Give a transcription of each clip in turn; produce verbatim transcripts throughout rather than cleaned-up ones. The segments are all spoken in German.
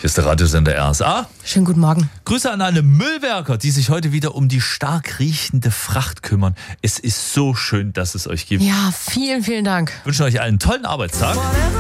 Hier ist der Radiosender R S A. Schönen guten Morgen. Grüße an alle Müllwerker, die sich heute wieder um die stark riechende Fracht kümmern. Es ist so schön, dass es euch gibt. Ja, vielen, vielen Dank. Ich wünsche euch einen tollen Arbeitstag.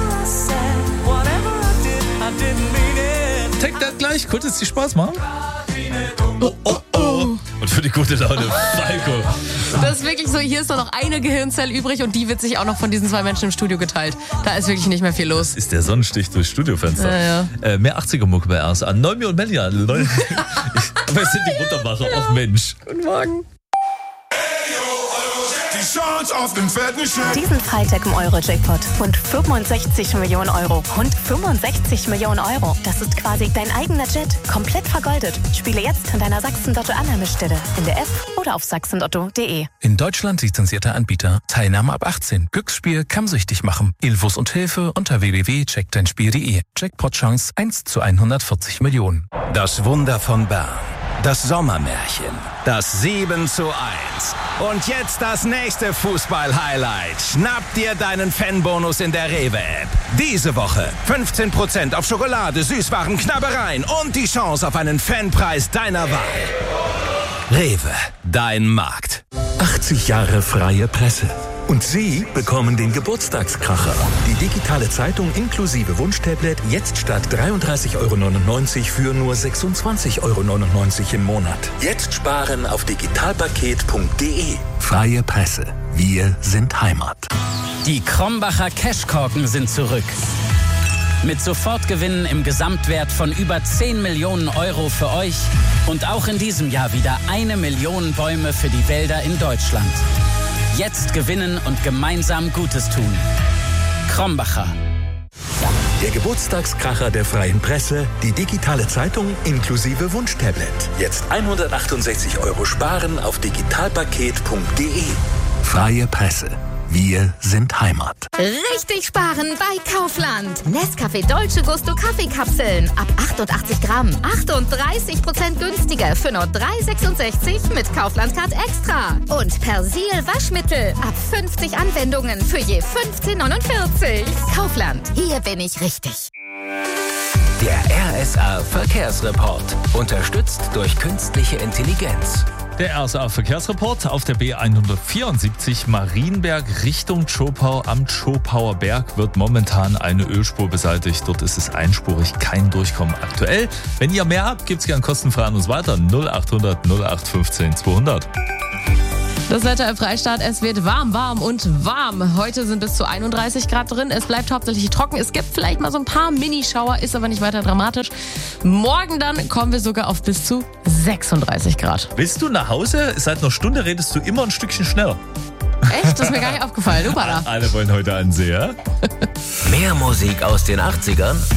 Take that gleich, könnte es dir Spaß machen? Oh, oh, oh. Und für die gute Laune, Falco. Das ist wirklich so, hier ist nur noch eine Gehirnzelle übrig und die wird sich auch noch von diesen zwei Menschen im Studio geteilt. Da ist wirklich nicht mehr viel los. Ist der Sonnenstich durchs Studiofenster. Ja, ja. Äh, mehr achtziger-Mucke bei R S A. Neumi und Melia. Aber es sind die Muttermacher. Ach Mensch. Guten Morgen. Die Chance auf den fetten Scheck. Diesen Freitag im Euro-Jackpot. Rund fünfundsechzig Millionen Euro. Rund fünfundsechzig Millionen Euro. Das ist quasi dein eigener Jet. Komplett vergoldet. Spiele jetzt in deiner Sachsen-Lotto-Annahmestelle. In der App oder auf sachsen lotto punkt de. In Deutschland lizenzierter Anbieter. Teilnahme ab achtzehn. Glücksspiel kann süchtig machen. Infos und Hilfe unter w w w punkt check dein spiel punkt de. Jackpot-Chance eins zu hundertvierzig Millionen. Das Wunder von Bern. Das Sommermärchen. Das sieben zu eins. Und jetzt das nächste Fußball-Highlight. Schnapp dir deinen Fanbonus in der Rewe-App. Diese Woche fünfzehn Prozent auf Schokolade, Süßwaren, Knabbereien und die Chance auf einen Fanpreis deiner Wahl. Rewe, dein Markt. achtzig Jahre freie Presse. Und Sie bekommen den Geburtstagskracher. Die digitale Zeitung inklusive Wunschtablet jetzt statt dreiunddreißig Euro neunundneunzig für nur sechsundzwanzig Euro neunundneunzig im Monat. Jetzt sparen auf digitalpaket punkt de. Freie Presse. Wir sind Heimat. Die Krombacher Cashkorken sind zurück. Mit Sofortgewinnen im Gesamtwert von über zehn Millionen Euro für euch und auch in diesem Jahr wieder eine Million Bäume für die Wälder in Deutschland. Jetzt gewinnen und gemeinsam Gutes tun. Krombacher. Der Geburtstagskracher der freien Presse, die digitale Zeitung inklusive Wunschtablet. Jetzt hundertachtundsechzig Euro sparen auf digitalpaket punkt de. Freie Presse. Wir sind Heimat. Richtig sparen bei Kaufland. Nescafé Dolce Gusto Kaffeekapseln. Ab achtundachtzig Gramm. achtunddreißig Prozent günstiger für nur drei Euro sechsundsechzig mit Kaufland Card Extra. Und Persil Waschmittel. Ab fünfzig Anwendungen für je fünfzehn Euro neunundvierzig. Kaufland. Hier bin ich richtig. Der R S A Verkehrsreport. Unterstützt durch künstliche Intelligenz. Der R S A-Verkehrsreport auf der B hundertvierundsiebzig Marienberg Richtung Zschopau. Am Zschopauer Berg wird momentan eine Ölspur beseitigt. Dort ist es einspurig, kein Durchkommen aktuell. Wenn ihr mehr habt, gibt's gern kostenfrei an uns weiter. null achthundert null acht fünfzehn zweihundert. Das Wetter im Freistaat, es wird warm, warm und warm. Heute sind bis zu einunddreißig Grad drin. Es bleibt hauptsächlich trocken. Es gibt vielleicht mal so ein paar Minischauer, ist aber nicht weiter dramatisch. Morgen dann kommen wir sogar auf bis zu sechsunddreißig Grad. Willst du nach Hause? Seit einer Stunde redest du immer ein Stückchen schneller. Echt? Das ist mir gar nicht aufgefallen. Du, Bada. Alle wollen heute einen See, ja? Mehr Musik aus den achtzigern